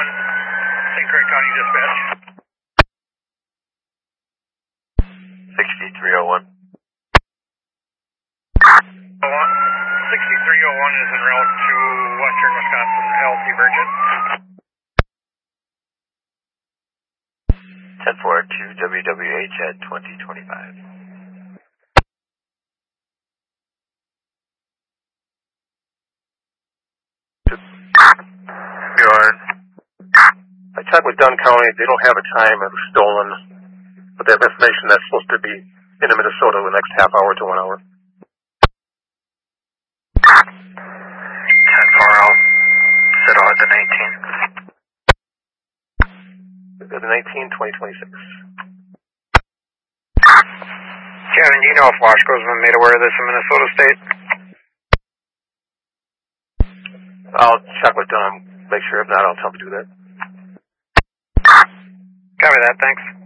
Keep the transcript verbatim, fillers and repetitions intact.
one, Saint Croix County Dispatch. sixty-three oh one. sixty-three oh one is en route to western Wisconsin, L Divergent. ten four two W W H at twenty twenty-five. Go ahead. I checked with Dunn County. They don't have a time. It was stolen. But they have information that's supposed to be into Minnesota in the next half hour to one hour. ten four, I'll settle at the nineteen. The nineteen, twenty twenty-six. Kevin, do you know if Washco's been made aware of this in Minnesota State? I'll check with Dunn. Make sure. If not, I'll tell him to do that. Copy that, thanks.